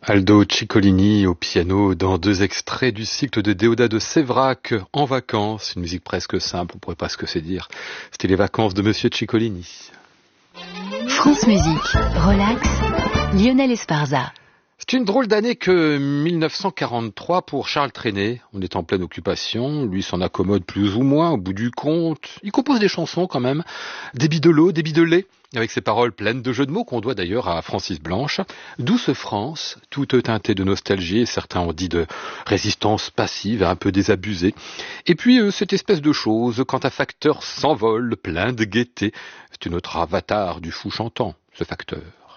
Aldo Ciccolini au piano dans deux extraits du cycle de Déodat de Séverac, En vacances, une musique presque simple, on pourrait presque se dire. C'était les vacances de Monsieur Ciccolini. France Musique, relax, Lionel Esparza. C'est une drôle d'année que 1943 pour Charles Trenet. On est en pleine occupation, lui s'en accommode plus ou moins au bout du compte. Il compose des chansons quand même, des bidolos, des bidelets, avec ses paroles pleines de jeux de mots qu'on doit d'ailleurs à Francis Blanche. Douce France, toute teintée de nostalgie, et certains ont dit de résistance passive, un peu désabusée. Et puis cette espèce de chose, quand un facteur s'envole, plein de gaieté, c'est une autre avatar du fou chantant, ce facteur.